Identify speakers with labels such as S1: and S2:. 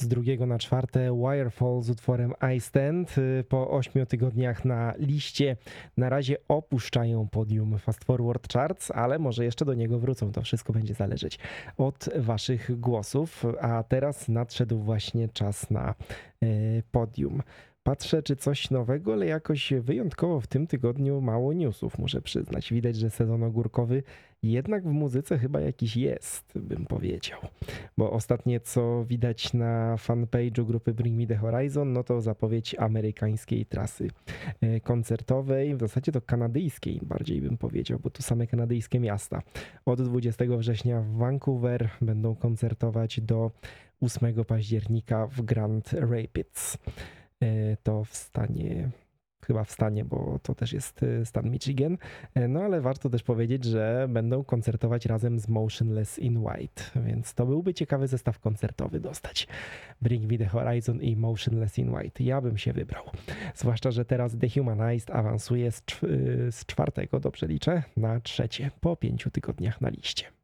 S1: z drugiego na czwarte Wirefall z utworem I Stand. Po 8 tygodniach na liście na razie opuszczają podium Fast Forward Charts, ale może jeszcze do niego wrócą. To wszystko będzie zależeć od waszych głosów. A teraz nadszedł właśnie czas na podium. Patrzę, czy coś nowego, ale jakoś wyjątkowo w tym tygodniu mało newsów, muszę przyznać. Widać, że sezon ogórkowy jednak w muzyce chyba jakiś jest, bym powiedział. Bo ostatnie, co widać na fanpage'u grupy Bring Me The Horizon, no to zapowiedź amerykańskiej trasy koncertowej, w zasadzie to kanadyjskiej bardziej bym powiedział, bo tu same kanadyjskie miasta. Od 20 września w Vancouver będą koncertować do 8 października w Grand Rapids. To chyba w stanie, bo to też jest stan Michigan. No ale warto też powiedzieć, że będą koncertować razem z Motionless in White, więc to byłby ciekawy zestaw koncertowy dostać. Bring Me The Horizon i Motionless in White. Ja bym się wybrał. Zwłaszcza, że teraz Dehumanized awansuje z czwartego, dobrze liczę, na trzecie po 5 tygodniach na liście.